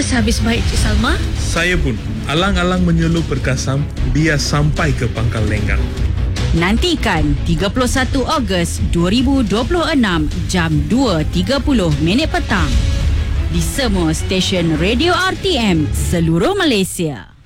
sehabis baik Cik Salma. Saya pun alang-alang menyelur perkasam biar sampai ke Pangkal Lenggang. Nantikan 31 Ogos 2026 jam 2.30 petang di semua stesen Radio RTM seluruh Malaysia.